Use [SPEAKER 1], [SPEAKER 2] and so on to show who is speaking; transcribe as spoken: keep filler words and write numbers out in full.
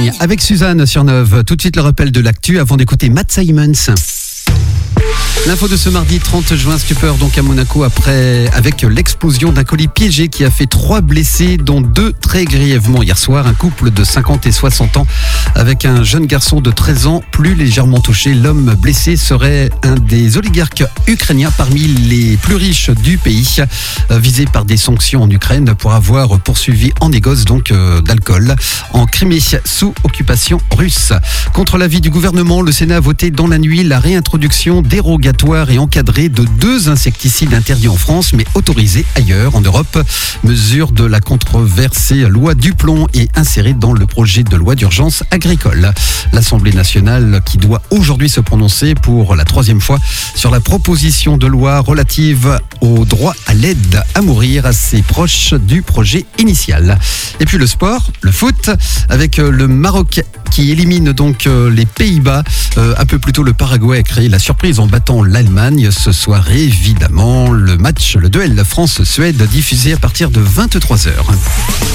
[SPEAKER 1] Bretagne avec Suzanne sur Neuve. Tout de suite le rappel de l'actu avant d'écouter Matt Simons. L'info de ce mardi trente juin, stupeur donc à Monaco après avec l'explosion d'un colis piégé qui a fait trois blessés dont deux très grièvement hier soir. Un couple de cinquante et soixante ans avec un jeune garçon de treize ans plus légèrement touché. L'homme blessé serait un des oligarques ukrainiens parmi les plus riches du pays, visé par des sanctions en Ukraine pour avoir poursuivi en négoce donc euh, d'alcool en Crimée sous occupation russe. Contre l'avis du gouvernement, le Sénat a voté dans la nuit la réintroduction dérogatoire et encadrée de deux insecticides interdits en France mais autorisés ailleurs en Europe. Mesure de la controversée loi Duplon et insérée dans le projet de loi d'urgence agricole. L'Assemblée nationale qui doit aujourd'hui se prononcer pour la troisième fois sur la proposition de loi relative au droit à l'aide à mourir assez proche du projet initial. Et puis le sport, le foot, avec le Maroc qui élimine donc les Pays-Bas. Euh, un peu plus tôt, le Paraguay a créé la surprise en battant l'Allemagne. Ce soir, évidemment, le match, le duel France-Suède diffusé à partir de vingt-trois heures.